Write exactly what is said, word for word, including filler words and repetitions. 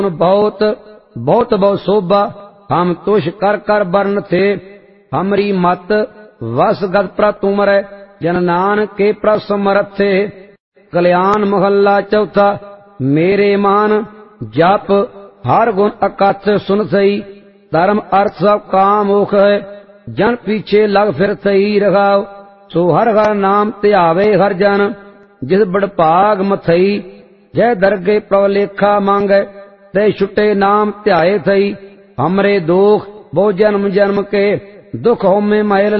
बहुत बहुत बहु शोभा, हम तुष कर कर बरन थे। हमरी मत वस गत प्र तुमरै, जन नानक के प्रसमरथ थे। कल्याण महला चौथा। मेरे मान जप हर गुण अकथ सुन सही, धर्म अर्थ सब काम मुख है। जन पीछे लग फिर सही रखाओ, सो हर हर नाम ध्यावे हर जन। जिस बड़भाग मथई, जय दरगे प्रवलेखा मांगै, ते छुटे नाम ध्याए थई। हमरे दोख बहु जन्म जन्म के, दुख होमे महल